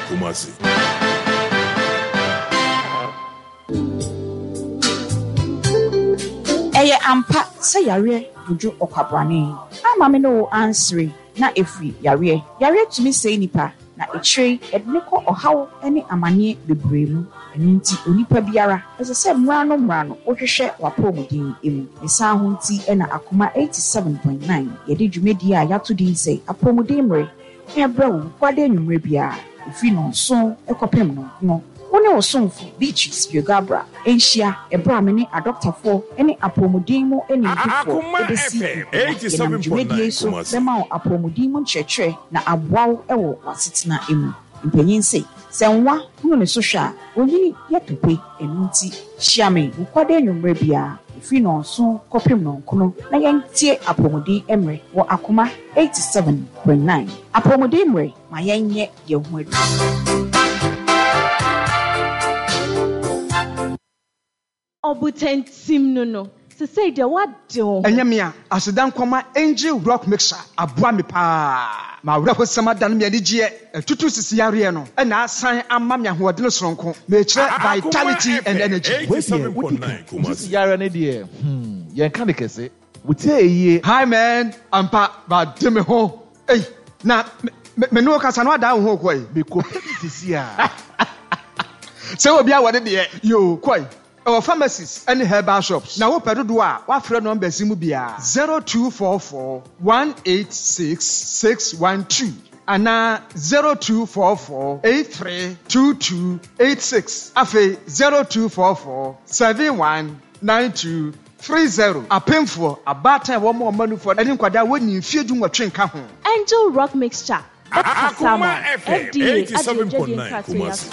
Kumasi. Eye ampa se yare buju okwabrane. Ama me no answer na efri yare. Yare tumi sei nipa na echire edneko ohaw ene amane bebremu. Enu nti onipa biara ese se mrano ohwehwe wapomodin emu. Esa ho nti ena akoma 87.9 yede dwumedi a yato din sei apomodin mre. Ebra wo kwade nwumre bia efi no so ekopem no. Wone osonfo beaches biogabra enhia ebra me ne adoptafo ene apomodin mu ene ndifo edesi 87.9 so bema apomodin mu nkyerɛkyerɛ na aboaw ewo wasetena emu mpanyin sei senwa hunu ne so hwa onyi yetope enunti hyiame kwade nwumre bia efi no so kopem no nkono na yentie apomodin emre wo akoma 87.9 apomodin emre ma yenye yehu adu. Obutentim no. Say the what do? Enyamia, asedan kwama Angel Rock Mixer, aboa me pa. Ma wura ko sama dan me adigye, tutu sisi yare no. E na asan amma me ahoɔden soronko. Me kyerɛ vitality and energy. 87.9 Kumasi. Yare ne de. Yen kan de kese. Wutie eye. Hi man, ampa ba de me ho. Ei, na me no kasa no ada ho koi. Me ko sisi a. Se obi a wode de yo koi. Our pharmacies and herbal shops. Now, what do I? What friend number Zimubia 0244 186 612 and 0244 832286. Afe 0244 719230. A painful, a bad time, one more money for any quadra when you feel doing a train come home. Angel Rock Mixture. Akuma FM 87.9 Kumasi.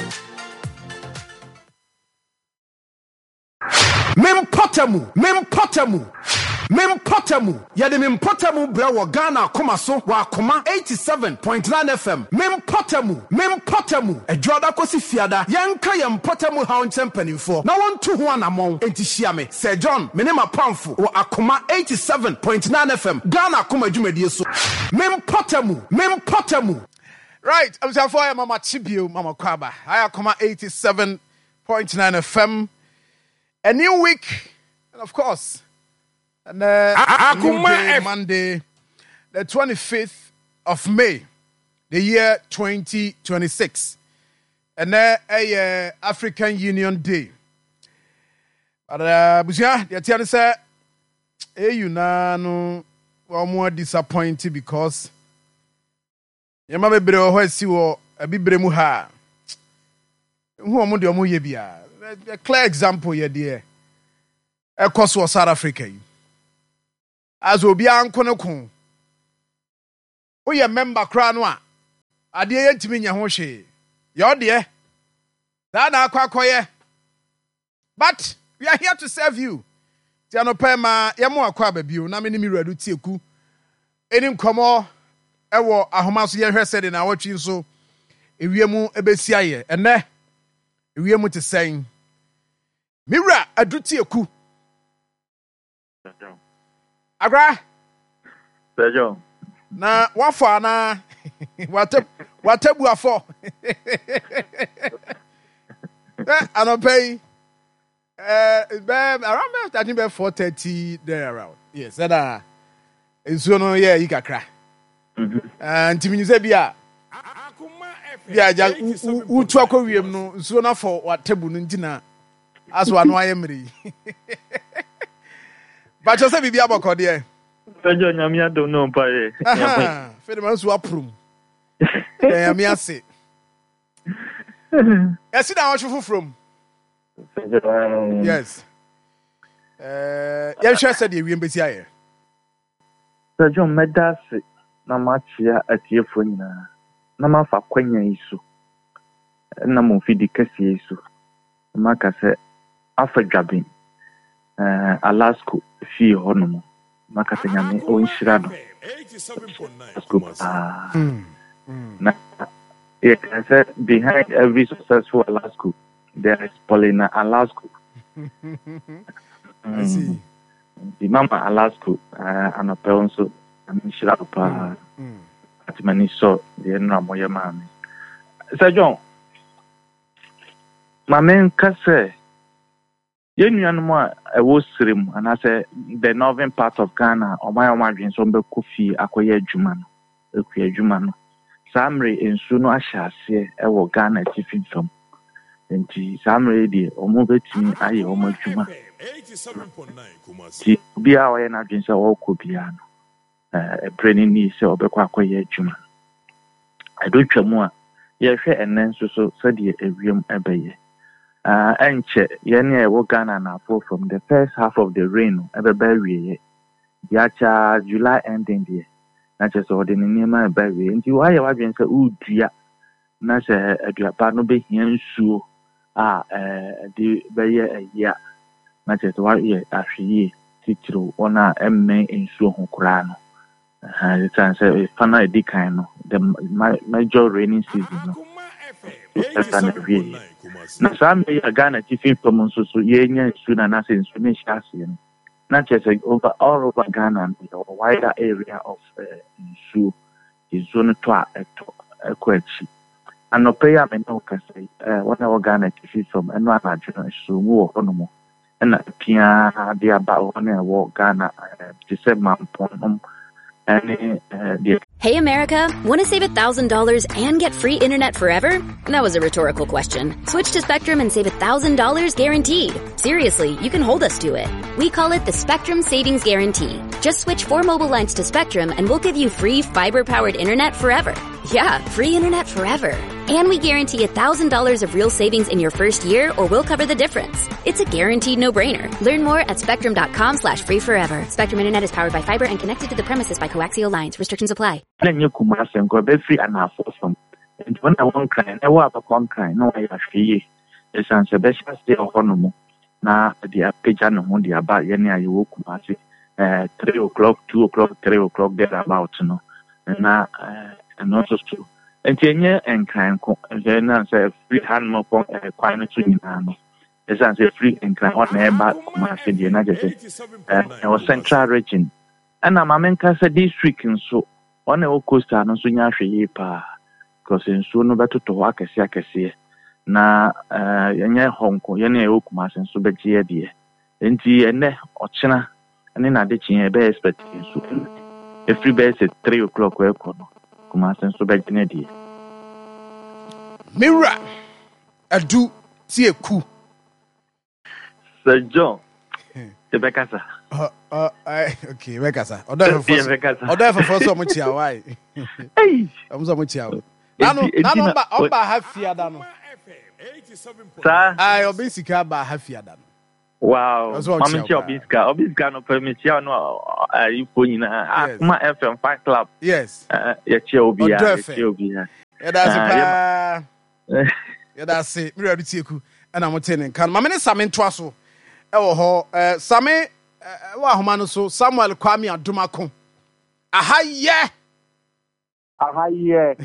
Mempotamu yade mempotamu bra wo Ghana akoma so wa akoma 87.9 FM mempotamu edwoda kosi fiada yanka yempotamu ha onchempanimfo na wonto ho anamon enti hia me Sir John menema pamfo wo akoma 87.9 FM Ghana akoma dwumadie so mempotamu right I'm saying for mama chibio mama kwaba I akoma 87.9 FM. A new week, and of course, and Monday, the 25th of May, the year 2026, and a African Union Day. But Busia, the Tiana said, you know, more disappointed because your mama be a see or a bibremuha. Who are Mundi Omuyebia? A clear example here, dear. A course was South Africa. As will be Uncle. We a member Cranwa. I dear to me, Yahoshe. Your dear. That are quack. But we are here to serve you. Tiano Pema, Yamo Aquababu, Namini Miradu Tiku. Any como, Ewo, Ahomas Yer said in our chief so. If we are more Ebesia, and there we are to saying. Mira aduti eku. Agra. Sejo. Na wafo na watebu afo. Anopay. Around I think 4:30 there around. Yes, that nsuo no ye yikakra. Ntimi nse bia. Bia ja utu akwiem no nsuo na for watebu no ntina. As one why Emery. But you say, Bibi Aboko, dear. I don't know, Pay. Fedman to approve. I say. I see that you from. Yes. Yes, I said you will be here. Sir John Medasi, Namachia at Yefuna, Namafa Quenya Isu, Namufidi Cassi Isu, Macase. After grabbing Alaska fee honomo Macasanyame or in Shirado. 87.9. Yes, I said behind every successful Alaska, there is Paulina Alaska. The Mama Alaska and a Pelonso and Shirapa at Maniso, the Enramoya Mammy. Sir John, Mamen kase yenuanum a wo srem anase the northern part of Ghana oma dwen be kofi akoye adwuma no ekuya adwuma no samre ensu no ahyase e wo Ghana tifin fam enti samre di omo betimi aye omo adwuma 87.9 ti bia oye na dwen se wo ko bia no breni ni se obekọ akoye adwuma adotwamu a ye hwe enen so de ewiem ebeye enche yene wo Ghana na fall from the first half of the rain ebebe wiye yacha July ending there na che so de nima ebe wiye nti wa ye wa dwen se udua na se aduaba no be hia nsuo de beye ya na che so wa ye ahwie titiro ona emme nsuo ho kura no it's an final edikan no the major rainy season no na some Ghana tifin from so ye nya nsuo na se nsuo ne hyase no na just over all over Ghana and the wider area of nsuo no to ekwachi anopeya me no ka say one Ghana tifin from eno anadwo so mu wo hono na pia de aba one wo Ghana to say mampon Hey America, want to save $1,000 and get free internet forever? That was a rhetorical question. Switch to Spectrum and save $1,000 guaranteed. Seriously, you can hold us to it. We call it the Spectrum Savings Guarantee. Just switch 4 mobile lines to Spectrum and we'll give you free fiber-powered internet forever. Yeah, free internet forever. And we guarantee $1,000 of real savings in your first year or we'll cover the difference. It's a guaranteed no-brainer. Learn more at spectrum.com/free forever. Spectrum Internet is powered by fiber and connected to the premises by coaxial lines. Restrictions apply. And when I won't cry, I will have cry. No, I actually it's an special stay of Honomo. Now, the Pejano Mundi about Yenia Yokumasi, 3 o'clock, 2 o'clock, 3 o'clock, there about, no. And also to and 10 year and kind then say free hand more for quite a it's a free and kind on air back Kumasi, the United or Central region. And I'm a said this week and so on a coaster, no sooner because in soon better to work as Yakasi. Na Yanya Hong Kong, Yana Okumas and Subetia dear. And tea and or China, and then I did a bear expecting soon. A free base at 3 o'clock, welcome. Kumas and Subetia dear. Mira, I do see a coup. Sir John, the Becassa. Okay, Becassa. Or there for so much here. Why? I'm so much here. Nano, half fear than. Sir, I obviously about half fear than. Wow, I'm sure Obiska no permit you no you put in my FM 5 club. Yes. Yachobia. That's it. Me ready to you and I'm telling can my many Samin Twaso. Oh Same wa homano so Samuel Kwame Adumako. Aha yeah.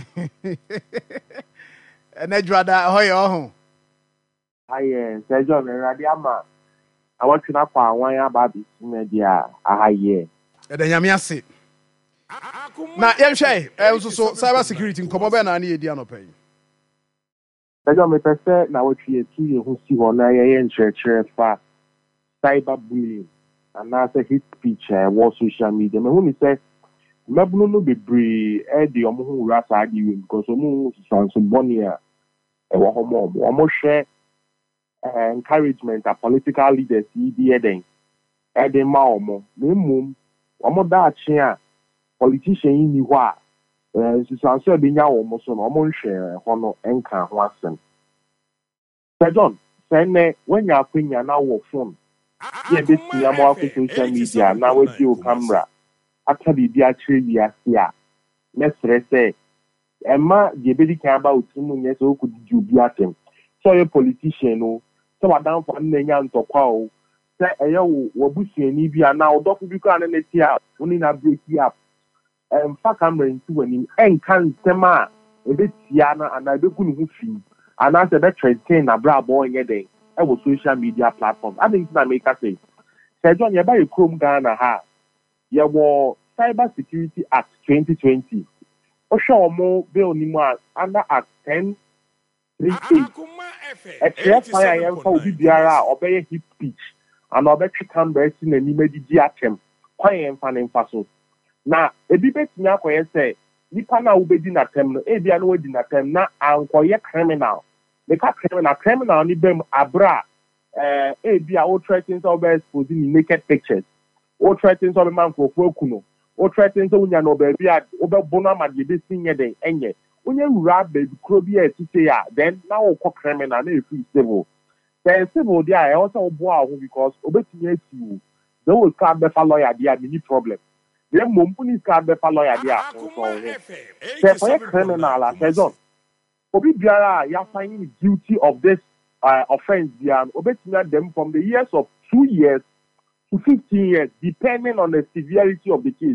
And Edrada hoy oh. Aye, Sergio Radiama. I want to know why about this media. Aye. And then Yamiasi. Now, Yamshay, also cyber security in Comoben and Ediano pay. Sergio, me person now what you see who see one and church for cyberbullying and now say hate speech war social media. Me when he say Mabuno be brave, the omu rasa arguing because omu sounds bonia. Ewa homo, omo share encouragement of political leaders. Eden maomo, mum, omo da chia politician in the wa. Susan said, be now almost on omo share hono enka wasen. Sir John, say when you are putting your now phone, yeah, this more social media now with your camera. After the dia trivia here, let's say, Emma, the baby can about 2 years old could you be at him. So a politician, oh, so I down for Nyan to call. Say, yo, Wabusi and Ibia now, Doctor Buchan and Etia, only not break you up. And fuck, I'm ready to win and can Tema, a bit Siana, and I do good fee. And I said that trade came a bra boy a day. I was social media platform. I think that make us say, Sir John, you buy a Chrome Ghana ha. You were Cyber Security Act 2020. Or show more bill anymore under Act 1038. ɛkyerɛ kwan a yɛmfa obi biara a ɔbɛyɛ hip speech ana ɔbɛtwe camera si n'anim adidi atɛm kwan yɛmfa ne mfa so na ebi bɛtumi akɔyɛ sɛ nipa na wobɛdi n'atɛm no ebia na wadi n'atɛm na ankɔyɛ criminal meka criminal ne bɛm abra ebia o threaten sɛ ɔbɛ expose ni naked pictures o threaten sɛ ɔbɛma nkurɔfoɔ aku no o threaten sɛ wonya no baabi a wobɛbo no ama deɛ bɛsi nyɛ den ɛnyɛ onye wura baabi kuro bi a ɛtete a then na wokɔ criminal na ɛfiri civil sɛ civil deɛ a ɛwɔ sɛ woboa wo ho because obɛtumi asi wo sɛ wo sika bɛfa lawyer deɛ a mini problem deɛ mmom woni sika bɛfa lawyer deɛ a wonsɔ wo ho sɛ ɛkɔyɛ criminal a sɛzon obi biara a yɛafind guilty of this offense biara no obɛtumi adam from the years of 2 years to 15 years depending on the severity of the case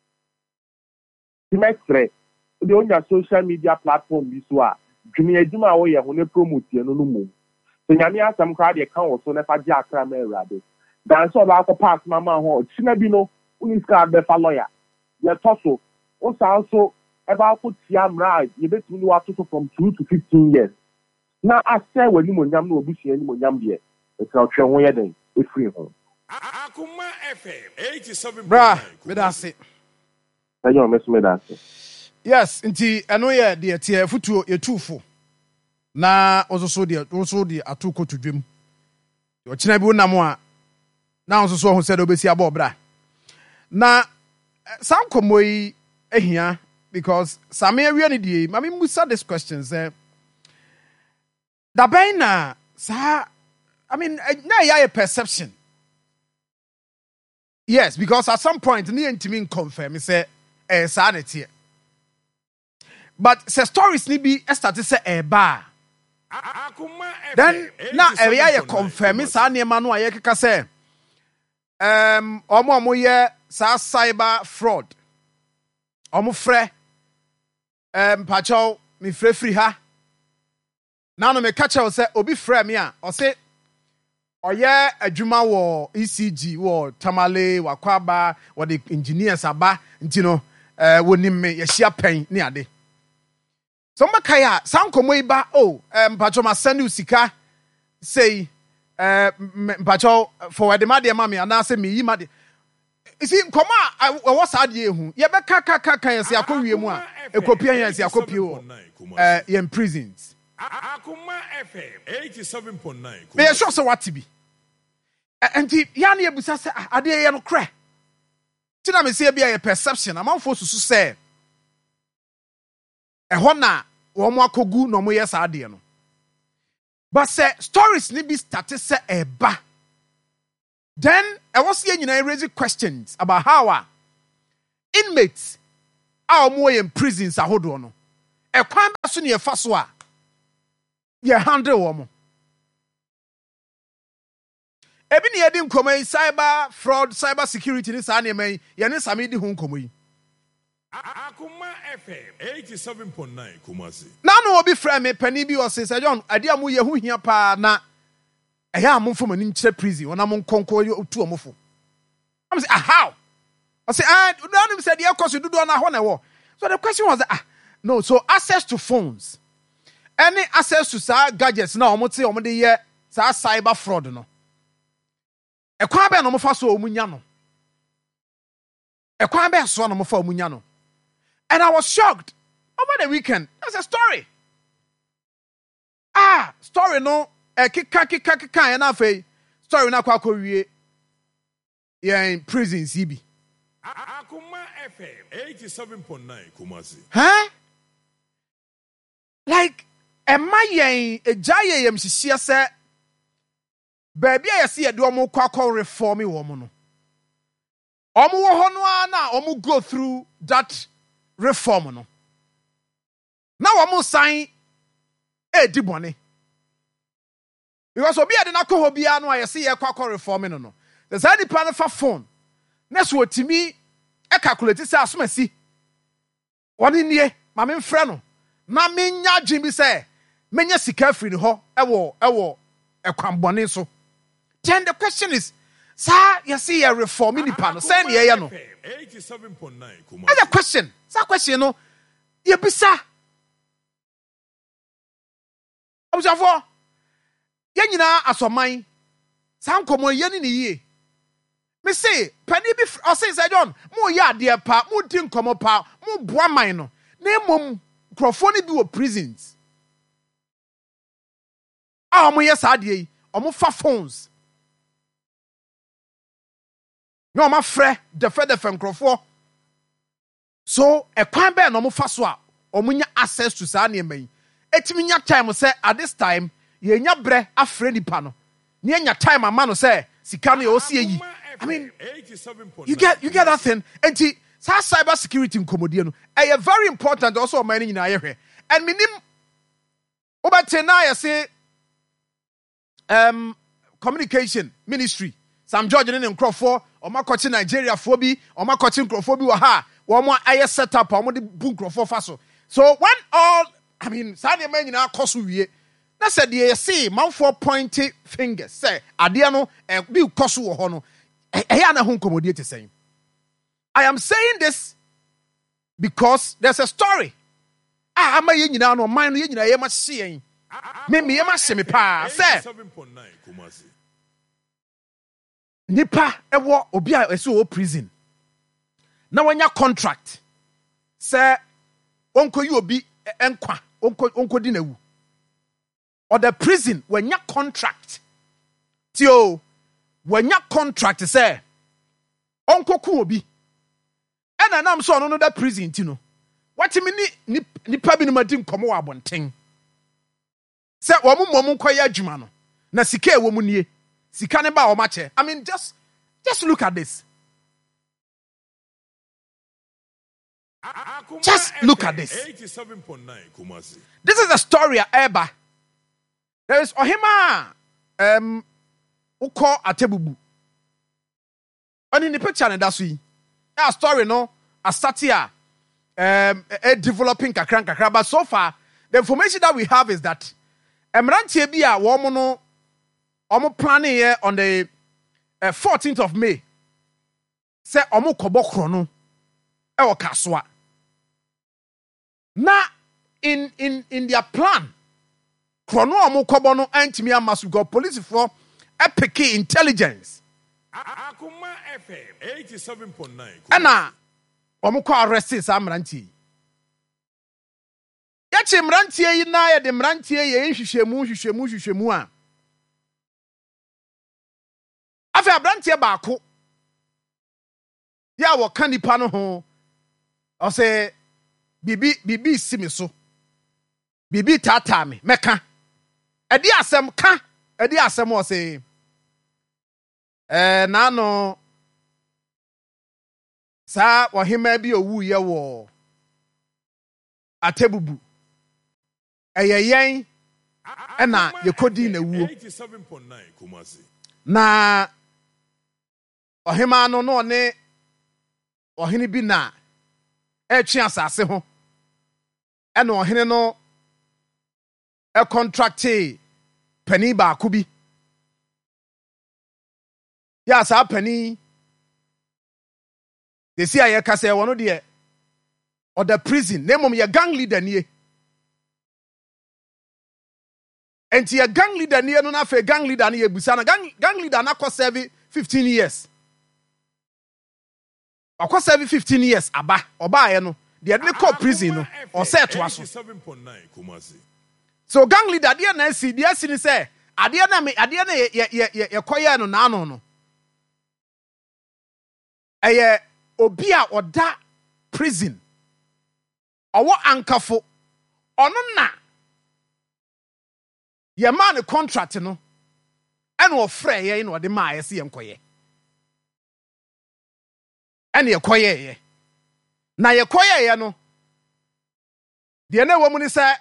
semester the only social media platform bi so a dwene adwuma a woyɛ ho ne promote no no mum sɛ nyame asɛm koraa deɛ ka wo so na fa gye akra ma awurade dan sɛ ɔbaakɔ pass mama ho ɔkyena bi no woni sika bɛfa lawyer yɛtɔ so wo saa nso ɛbaakɔ tia mmara a yɛbɛtumi ne wato so from 2 to 15 years na asɛ w'animonyam na obusua animonyam deɛ ɛsɛ ɔtwɛ ho yɛ den ɛfiri ho Akuma FM 87. Bra, medase. Ayo, medase. Yes, nti eno ye de tie futuo yetufo. Na ozoso de atuko tudwem. Yo kina bi wonam a na ozoso ho se de obesi aba obra. Na sam komoyi ehia because same awie ne die mami musa this question say da ben na sa I mean na ya perception. Yes, because at some point ni ntimi confirm say sanity. But say stories ni bi start say eba. Then na area ye confirm sa nneema no aye keka say omo ye sa cyber fraud. Omo frɛ pacho mi frɛ ha. Na no me catch say obi frɛ me a o say oye adwuma wo ECG wo Tamale wakwaba wo the engineers aba nti no woni me ye hia pen ne ade so mbaka ya sankomo iba mpacho ma send usika say mpacho for the made ma me ana say me yi made isi nkoma wo sa de ehu ye be kaka ye se akowie mu a ekopia ye se akopie wo ye in prisons Akuma FM 87.9. Me sure so what be. Enti ya na ebusa se ade ye no kra. Ti na me se bia ye perception amanfo susu se. Eho na wo mo akogu no mo ye sa ade no. But say stories ni be start se eba. Then I was here nyina raise questions about how inmates are more in prisons ahodo no. E kwan ba so ne ye fa so a ye handle woman. Ebi ni yedi nkomo cyber fraud, cyber security ni sa nneema ye ne same di ho nkomo yi. Akuma FM 87.9 Kumasi. Na no obi frɛ me pani bi o se John ade amu ye ho hia pa na ɛyɛ amomfo mani nkyerɛ prison wona mo nkonko tu omofo. I'm say how? I say no said the cost do na ho na wo. So the question was no, so access to phones. Any access to sa gadgets na omote omode ye sa cyber fraud no. Ekwan be no mo fa so omunya no. Ekwan be so no mo fa omunya no. And I was shocked over the weekend. That's a story. Story no kika na fe. Story na kwa wie. Yeah, in prison CB. Akuma FM 87.9 Kumasi. Huh? Like yen ejaye yem hihia se baby a yesi yede omo kwakọ reform wo mo no. Omo wo ho no na omo go through that reform no. Na omo sign di bone. Because obi ade na ko bia no ayesi ye kwakọ reform no no. The side the for phone. Next what to me e calculate say asomasi. Woni nie ma me mfrɛ no. Na me nya dwemi say menya sika free ni ho ewo ekwambone so. Then the question is sir you see a reform nipa no say ne ye no. 87.9 Kumasi. That's a question. Sa question no ye bisa. Observe Yen nyina asoman. San komo ye ni ye. Me say, penny be or say John, mo ya dear pa, mo din komo pa, mo boa man no. Na mom crofoni bi wo prisons. Ah, mo yes adie, omo fa phones. No ma frɛ de nkrofo. So e kwan be no mo fa so a omo nya access to sa ne mai. Etimi nya time say at this time ye nya bre afrɛ nipa no. Ne nya time ama no say sika no ye osi yi. I mean, you get that thing. And cyber security in Comodiano. Very important also money in our and minim over 10 I say communication ministry. Some George and Crawford or my coaching Nigeria phobia or my coaching Crawford ha one more I set up or the boom Crawford faso. So when all I mean Sadia men in our course we na said the say mount 4 pointy fingers say Adiano and be cosu or hono. I am saying this because there's a story. Am I you know mind you know much seeing me must me pa say nipa ewo obi a eso prison na wanya contract say onko you obi enkwa onko di na wu or the prison wanya contract tio when your contract say onko ku obi ena nam so no that prison ti no what me ni nipa bi no madi nkomo wa abonten say wo mum koye adwuma no na sika e wo mu nie sika ne ba o ma che. I mean just look at this. Just look at this. 87.9 Kumasi. This is a story Eba. There is Ohima Uko Atebubu. And in the picture, and that's we. A story, no, a satia, a developing kakran. But so far, the information that we have is that Emrantie Bia Womono Omo planning here on the 14th of May. Say Omo Kobokrono Ewo Kaswa. Now, in their plan, Krono Omo Kobono Antimia Masugo police for epic intelligence. Akuma FM 87.9. Ana omo ko arrest sa mrantie. Ya che mrantie yi na ya de mrantie ye hwehwemu a. Afa abrantie baako. Ya wo kan nipa no ho. O se bibi simi so. Bibi tata me meka. Edi asem ka, edi asem o se nano sa wahima bi owu ye wo Atebubu eyeyen na yekodi na wu 87.9 Kumasi. na ohima no no ne ohini bi na etwe asase ho na ohini no contracte pani ba akubi. Ya sa pani they see aye kase wono de or the prison name ye gang leader nie enti ye gang leader nie no na fe gang leader nie busa na gang leader na ko serve 15 years akọ serve 15 years aba oba aye no de ne call prison no or set to aso 87.9 Kumasi. so gang leader de na si ni say ade na ye koye no na ano no eye obi a oda prison owo ankafo ono na ye man the contract no ene ofre ye no de ma ye se yenkoye ene ye koye ye na ye koye ye no de na wo mu ni se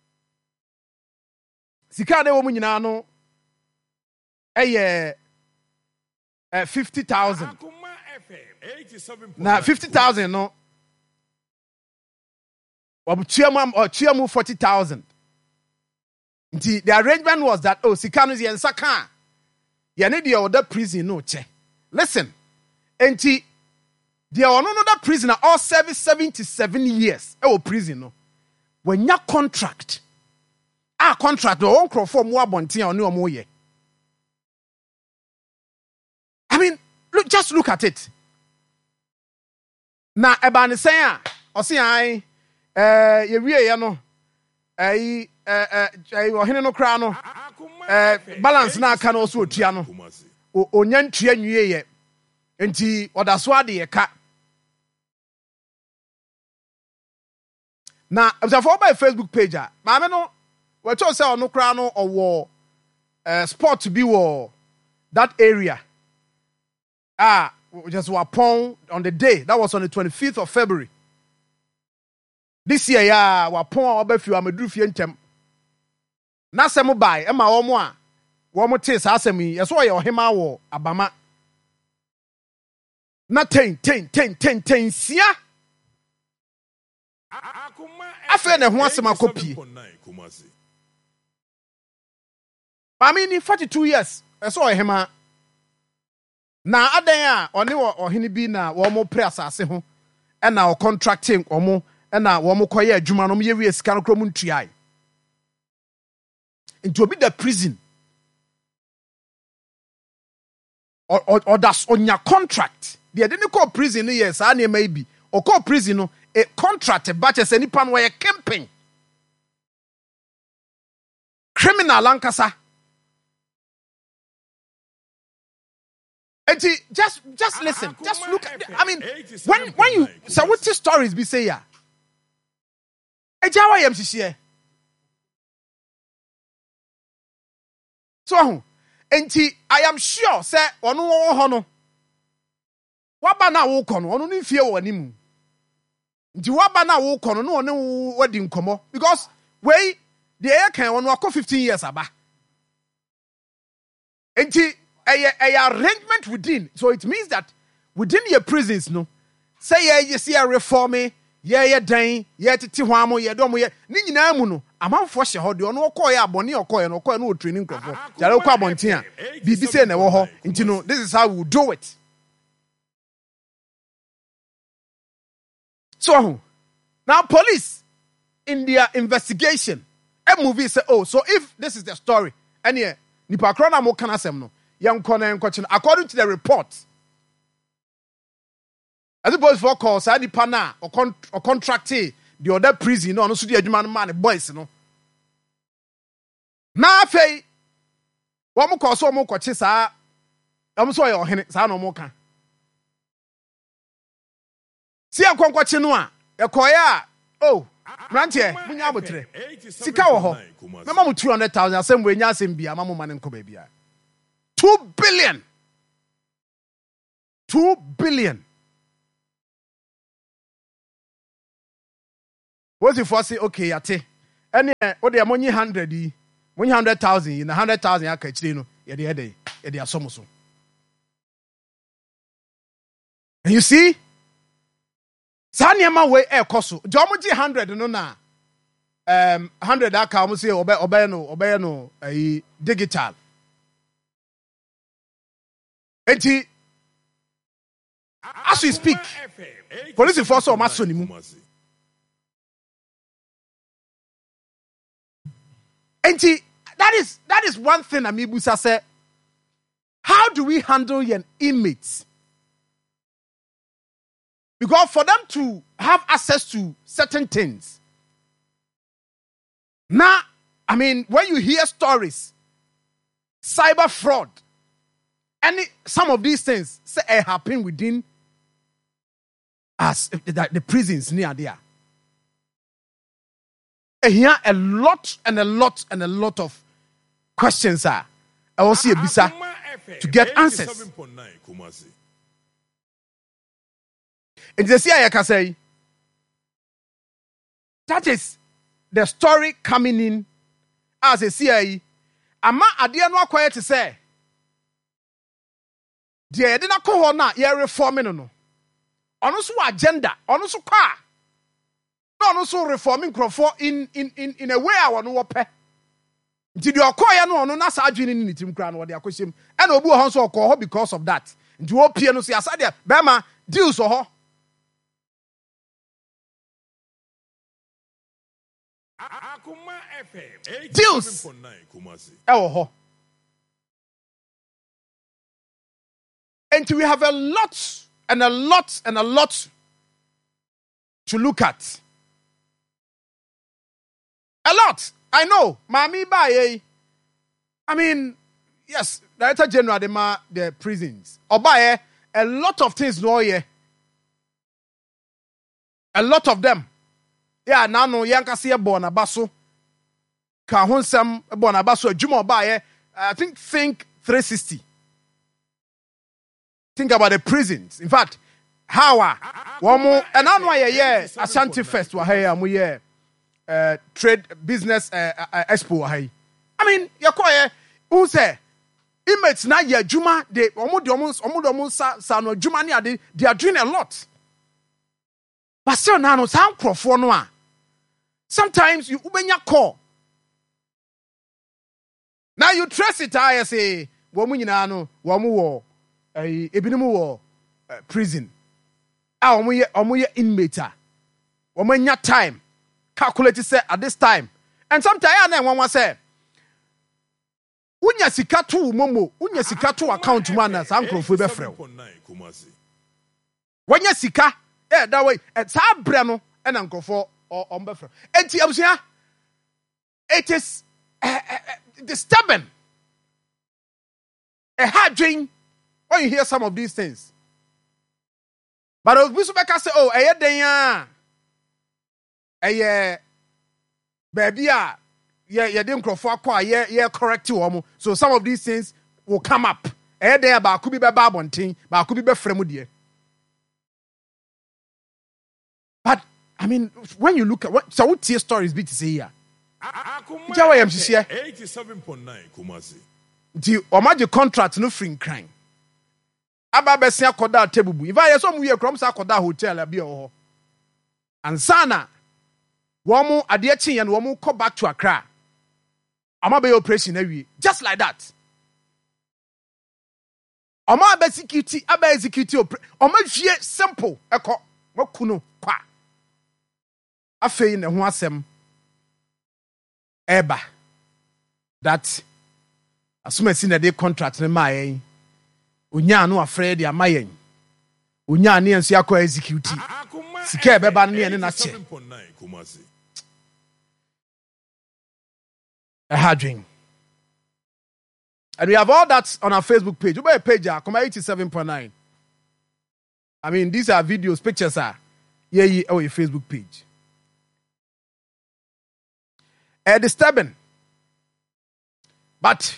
sika de wo mu nyina no eye 50,000 na 50,000 no Chiamu 40,000. The arrangement was that Sikano yen saka ye need the other prison no che. Listen, enti the another prisoner all service 77 years prison no. When your contract contract no on crop for more abontin on no more ye. I mean, just look at it. Na eba ne sen a osi an ye wie ye no ohene no kra no balance na aka no so otua no onya ntua nwie ye enti odaso ade ye ka na for by Facebook page a maame no we to say ono kra no owo sport to be wo that area just wapon on the day that was on the 25th of February this year wapon obafi ameduru fie ntem na sem bai e ma wo a wo te sa asem yi yeso ye ohema wo abama na ten sia afa na ho asem akopie I mean 42 years yeso ohema na adan a one wo ohene bi na wo mo pre asase ho e na o contracting omo e na wo mo koye adwuma no mo ye wie sika no kro mu ntuai into be the prison or that's on your contract they didn't call prison yes and maybe or call prison no a contract a batch as any pan where camping criminal lankasa. Just listen. Just look at. I mean, when you so what the stories be say ya? Ejawa yam sisi. So, enti I am sure say onu wo ho no. Waba na wo kɔ no onu ni fie wo animu. Nti waba na wo kɔ no no one wadi nkomo because we the air kan onu akɔ 15 years aba. Enti a arrangement within, so it means that within your prisons, no, say you see a reforming, dan, titi hwamo, domo, ni nyina mu no, amam for she hold on, call ya boni or call no training crop. Jalo kwa bontia, BBC na wo ho, nti no, this is how we do it. So, now police, in their investigation, a movie say, oh, so if this is the story, and yeah, nipa krona mo kana sem no. According to the report, as the boys for calls, I pana or contractee the other prison, no, so the German man, boys, no. Now, Fay, one more call so more coaches are, I'm sorry, or Henry, no more can. See, I'm watching one, a choir, oh, Rantier, Munyabutre, Sikaho, Mamma 200,000, same way, Yasim be a mamma man and Cobebia. 2 billion. 2 billion. What's the first say? Okay, ate. Any what they are money 100,000 in 100,000 ya kachiri no. Ye dey asomuso. And you see? Sanyama way e koso. Jomoji 100 no na. 100 aka omo say obey no digital. Enti, as we speak, police force or masonimu. Enti, that is one thing Amibusa said. How do we handle an inmates? Because for them to have access to certain things. Now, I mean, when you hear stories, cyber fraud, some of these things say happen within us, the prisons near there. Here a lot of questions are. I will see a bisa to get answers. And the CIA can say that is the story coming in as a CIA. Ama adia no quiet to say. Deɛ yɛde na kɔ hɔ na yɛ reforming no ɔno so agenda ɔno so kwa na ɔno so reforming nkurɔfoɔ in a way a wɔno wɔpɛ nti deɛ ɔkɔɔyɛ no ɔno na saa adwene ne tirim kora no wɔde akɔhyɛm ɛna obi wɔ hɔ nso ɔkɔɔ hɔ because of that nti wɔpie no so yɛasa deɛ bɛrima deals wɔ hɔ Akuma deals ɛwɔ hɔ. And we have a lot and a lot and a lot to look at. A lot. I know. Mami Baye. I mean, yes, Director General the prisons. Obaye, a lot of things no here. A lot of them. Yeah, now no yanka see born abaso. Ka honsam born abaso Juma Obaye. I think 360. Think about the prisons. In fact, how one more and I know Ashanti Fest wa here we trade business expo wa here. I mean, you quite who say image na ye juma de omo sa no juma ni they are doing a lot. But still now no sound crofo no a. Sometimes you ubenya call. Now you trace it I say wo mu nyina no wo mu wo ebinimu wo prison. Omo ye inmate. Omo nya time. Calculate say at this time. And sometimes I one say unya sika to momo, unya sika to account man na san krofo be frɛ. Wanya sika that way it's ha bre no e na nkrofo on be frɛ. Enti abusua it is disturbing. A hard dream when you hear some of these things. But Obi Subeka say, oh, eye den ya. Eye baby a ye dem krofo akwa ye correct wo. So some of these things will come up. Eye den ba ku bi be ba abonten, ba ku bi be frɛ mu de. But I mean, when you look at what so what stories be to say here. Jawa yam hihie 87.9 Kumasi. Di omaje contract no free crime. Aba besia koda tebubu. If I so mu ye krom sa koda hotel abi ho. Ansana womu ade achi ye no womu go back to Accra. Ama be operation awie. Just like that. Ama aba security Oma hwie simple eko wakuno kwa. Afei ne ho asem. Eba. That asumasi na de contract ne ma yen. Unya no afraid ya mayen. Unya ne enso akọ execute. Sika beba ne ne na che. A hard dream. And we have all that on our Facebook page. Over a page, Akoma 87.9. I mean, these are videos, pictures are. Yeah, your Facebook page. Disturbing. But,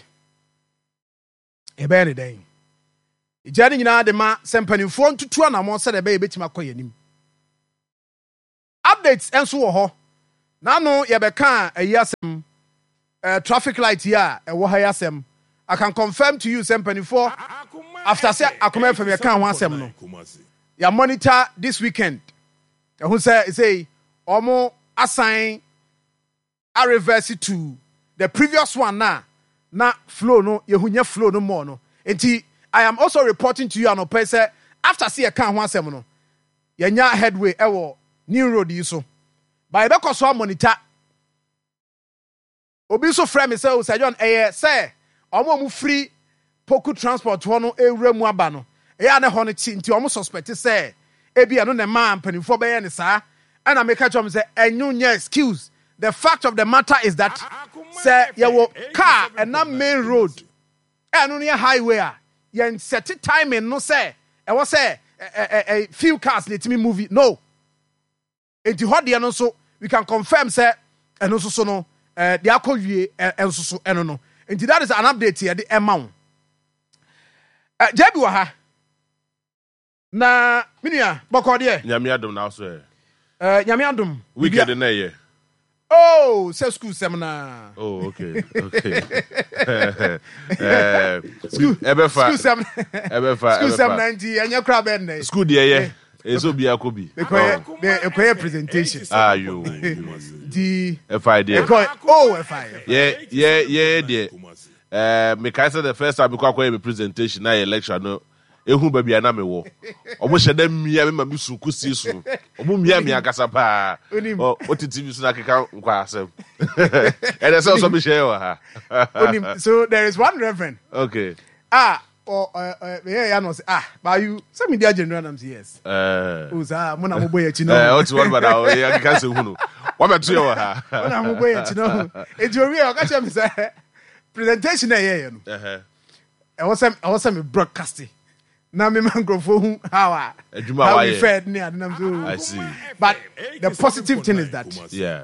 a bad day. Ijani nyina de ma sempanifo ntutu na mo se de be betima koyanim. Updates enso wo ho. Na no ye be kan ayasem traffic light here e wo ha yasem. I can confirm to you sempanifo after say Akoma FM ye kan ho asem no. Ya monitor this weekend. E hu say omo assign a reverse to the previous one na flow no ye hunya flow no more no. Enti I am also reporting to you an opese after see a can ho asem no. Ye nya headway ewo new road yi so. By be koso monitor. Obi so frame me say o Sir John say omo mu free poku transport ho no ewura mu aba no. Ya na ho no chi nti omo suspect say ebi no ne man panifo be ye ne saa. And I make a job say enyo excuse. The fact of the matter is that say your car and not main road and on your highway yen set timing no say e was say a few cars let me move it no enti hot there no so we can confirm say and also so no the akowie and so eno no enti that is an update here the amount Jebi wa ha na minia boko de nyame adom na so nyame adom weekend na ye. Oh, say school seminar. Oh, okay. School seminar. School seminar. And your crab end. School there, it's so be a could The presentation. Ah, you. The FID. Oh, FID. Yeah, dear. Me say the first time we go a presentation na election no. ehu ba bia na me wo omo hyeda mmia me ma me su kusi su omo mmia me akasa pa o TV so na keka nkwa asem and so me share ha so there is one reverend okay yeah no say but you say me dia general am say yes uza mo na mo boy achi no what one but I can say hunu what me to you ha mo na mo boy achi no e di owi e o ka che me say presentation e ye no I was me broadcasting. Now me microphone how we fed near I see. But the positive thing is that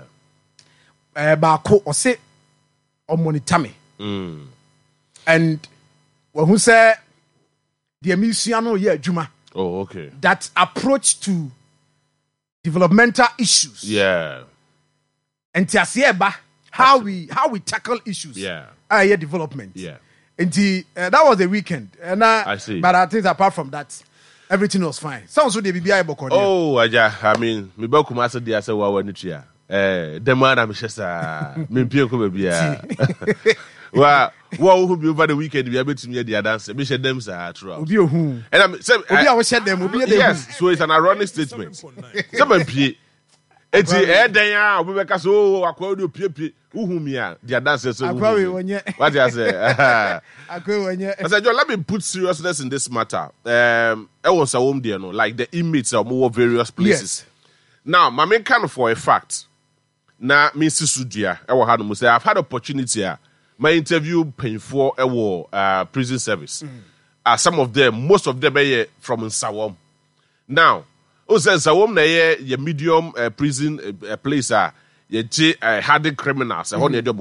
Bako or say or monitor me. And who say the musician yeah Juma. Oh, okay. That approach to developmental issues. Yeah. And Tiasieba how we tackle issues. Yeah. Development. Yeah. And that was the weekend. And I see. But I think apart from that, everything was fine. Sounds like the BBI Boko. Oh, I mean, me ba kuma say dia say wa wani tua. The man am shesa. Me pie ko ba bia. Wa who be over the weekend we abetumi dia dance. Me share them say true. Obi ohun. And I say obi a we share them, obi dey. Yes, so it's an ironic statement. Say man pie. Eti den a obi be ka so akwa do pie uhumia dia dance so akwa we wonye. What you say? Akwa wonye. I said, let me put seriousness in this matter. I was a home there, no, like the inmates of more various places. Yes. Now, my main kind for a fact. Now, Mrs. Sudia, I've had opportunity here. My interview painful prison service. Some of them, most of them are from Nsawam. Now, Nsawam na ye medium prison place hardened criminals.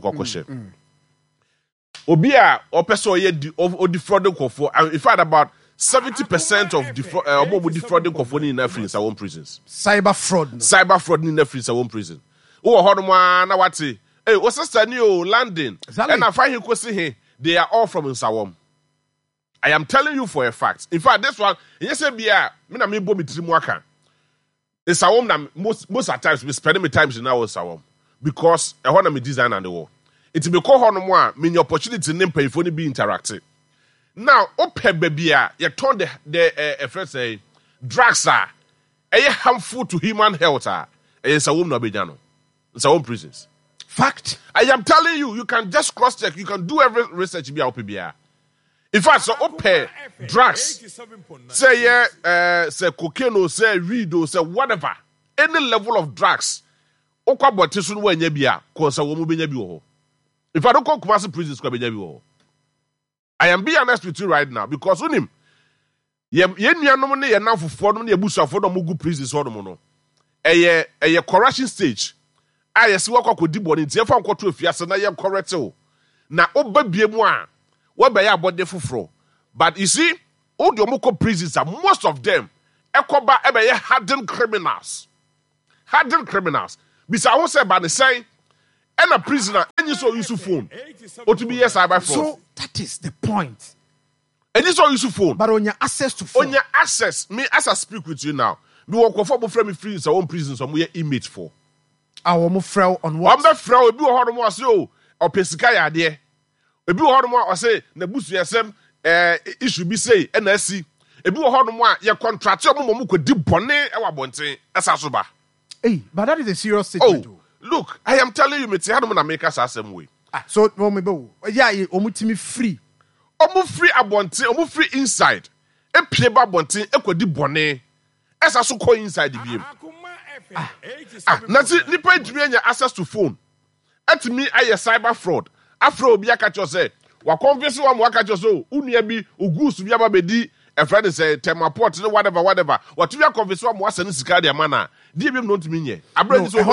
Obia or person or defrauding for in fact about 70% of defrauding for in our own prisons. Cyber fraud in our own prison. Oh, Hodoma na wati. Hey, what's sister new landing? And I find you they are all from Nsawam. I am telling you for a fact. In fact, this one, yes, me na me bo mi trimuaka. Nsawam na most at times we spending me times in our Nsawam because I want me design and the war. It be call on one mean your opportunity name pay for be interactive. Now, open baby, you turn the first say drugs are harmful to human health. It's a woman no it's our own prisons. Fact. I am telling you, you can just cross check. You can do every research be PBR. In fact, so open drugs. Say say cocaine or say weed or say whatever. Any level of drugs. Okwa botisun we nya bia ko sa wo mu benya bi wo. If I don't call Kumasi prisons, I am being honest with you right now because when him, ye nuanom ne ye namfofo no ne abusafo no mugu prisons ho no. Eye correction stage. Aye se wakọ di boni ntie fa nkoto afiase na ye correct o. Na oba biemu a, we be ya abode foforo. But you see, all the omoko prisons are most of them ekoba ebe ye hardened criminals. Hardened criminals. Bisa who say ba ne say and a prisoner, and you saw use phone. Or to be yes, cyber fraud. So that is the point. And you saw use phone. But on your access to phone. On your access, me as I speak with you now, we walk for free free in our own prisons, some we image for. Our more frail on what? I'm not frail, we do a hard more so, or Pesicaya, dear. We do a hard more, or say, Nabusu SM, it should be say, NSC. A do a hard more, your contract, your mum could do bonnet, our bonte, as a soba. Hey, but that is a serious statement. Oh. Look, I am telling you, Mitzi, how do I make us the same way? So, yeah, omutimi free. Omu free abonte, omu free inside. E pieba abonte, e kwa di bone. Esa so call inside the game. Nanti, nipa intimi enya access to phone. Etimi aye cyber fraud. Afro obi akacho say, wa convince wa mo akacho so, unia bi ugusu bi ababedi. A friend say, Temaport, whatever. What you are convinced wa mo aseni sika dia mana. Di bi no ntimi nye. Abredi so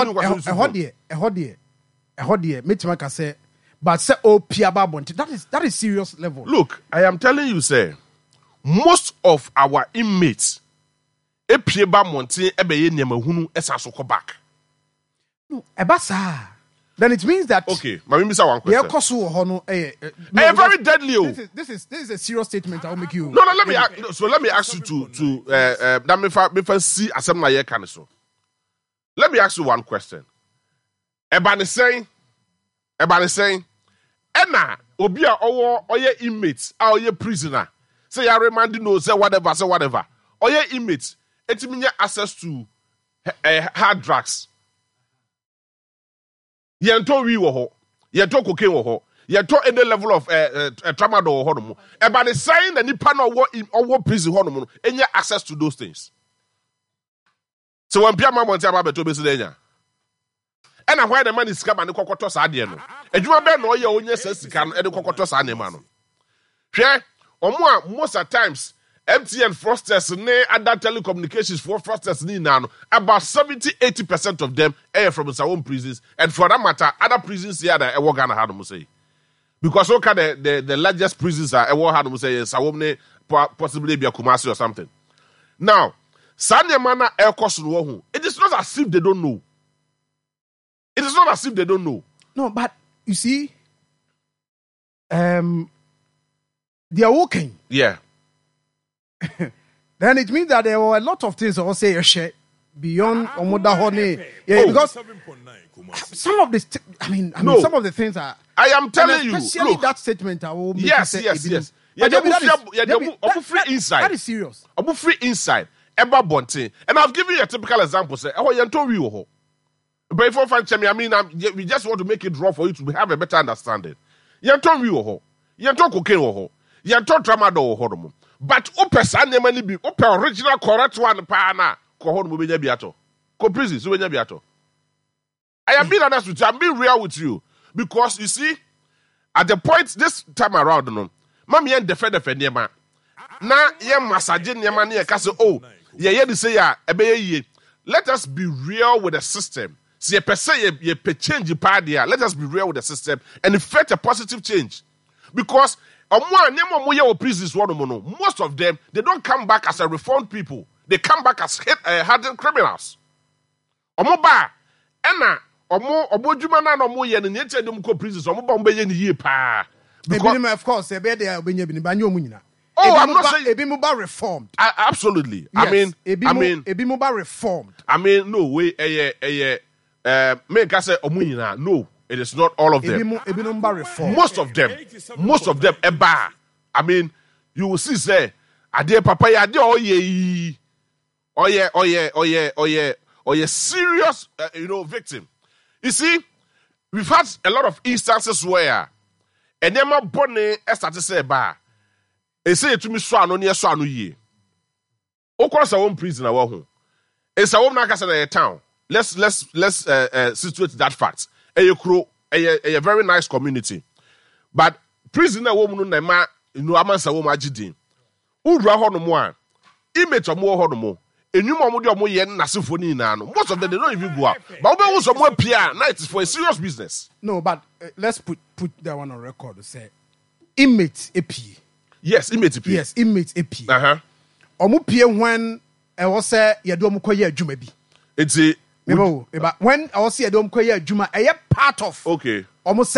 ehode metima ka say but say o piaba bonti that is serious level. Look, I am telling you say most of our inmates e piaba monte ebe ye niamahunu esaso ko back. No, ebasa. Then it means that okay, my me say one question. Very deadly. This is a serious statement I will make you. No, let me ask you to that me fa see asem na ye kan so. Let me ask you one question. Ebani saying, ena obi a oye inmate, a oye prisoner. say you remind no say whatever. Or your inmates, it mean access to hard drugs. Yento we wo ho, yento cocaine wo ho, yento any level of tramadol wo ho no mo. E ba the sign the nipa no wo prison ho no mo, any access to those things. So when Pierre Mamonti ababeto be sedenya. And why the man is scam and the kokoto sa ade no. Adwuma be no ye onye sa sika no e de kokoto sa ne ma no. Hwe omo most at times MTN fraudsters ne other telecommunications for fraudsters ni na no about 70-80% of them are from our own prisons, and for that matter other prisons here that e Ghana had say. Because look at the largest prisons are e had say Sawom ne possibly be Kumasi or something. Now, Sanyamana air cost no. It is not as if they don't know. It is not as if they don't know. No, but you see, they are working. Yeah. Then it means that there were a lot of things I will say beyond Omoda Honey. Yeah, because some of the some of the things are. I am telling you, especially look, that statement. I will make yes. Yeah, free inside. That is serious. Free inside. Eba Bonte. And I've given you a typical example. Say, oh, you told me. But if you find me, I mean, we just want to make it raw for you to have a better understanding. You told me, you told cocaine, you told tramadol. But open money be open original correct one pana kohon mu benya biato. Ko prison so benya biato. I am being honest with you. I'm being real with you because you see at the point this time around no mama yen defend niema na yen massage niema na ka say oh ye dey say ya ebeye ye. Let us be real with the system. See a person ye change pa there. Let us be real with the system and effect a positive change because most of them, they don't come back as a reformed people. They come back as hardened criminals. Omoba, ena, obojuma na no ye ne nche dem ko prisons. Omoba mbeye ni ye pa. Of course, ebe dey obenye bi banyo mu nyina. Oh, I'm not saying Ebimuba reformed. Absolutely. Yes, Ebimuba reformed. I mean, no way. Me ka say omu nyina. No. It is not all of them. Most of them, eba. I mean, you will see say, ade papa ya ade oye serious, victim. You see, we've had a lot of instances where enema bone started say ba, e say to me so ano ne so ano ye. Okwa sa won prison na wo ho. E sa won na ka say na town. Let's situate that fact. A very nice community, but prisoner woman na ma amansa woman agidin. Udra ho no mo a image omo ho no mo enwuma omo de omo ye nasefo ni na no. Most of them they don't even go out. But we want some more PR. Now it is for a serious business. No, but let's put that one on record to say inmate AP. Yes, inmate AP. Yes, inmate AP. Omo pie when I was say ye do omo koye adwuma bi. It's a when I was here, don't call you Juma. A part of okay. Almost